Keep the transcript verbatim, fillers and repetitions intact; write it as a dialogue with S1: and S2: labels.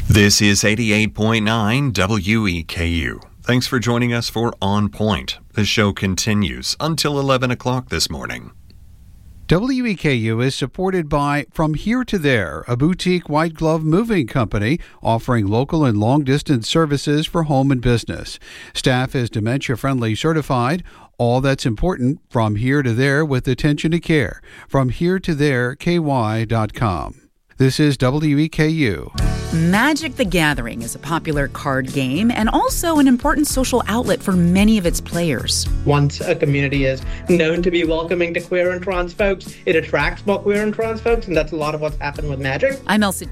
S1: This is eighty-eight point nine W E K U. Thanks for joining us for On Point. The show continues until eleven o'clock this morning.
S2: W E K U is supported by From Here to There, a boutique white glove moving company offering local and long-distance services for home and business. Staff is dementia-friendly certified. All that's important, from here to there with attention to care. From here to there, K Y dot com. This is W E K U.
S3: Magic the Gathering is a popular card game and also an important social outlet for many of its players.
S4: Once a community is known to be welcoming to queer and trans folks, it attracts more queer and trans folks, and that's a lot of what's happened with Magic.
S3: I'm Elsie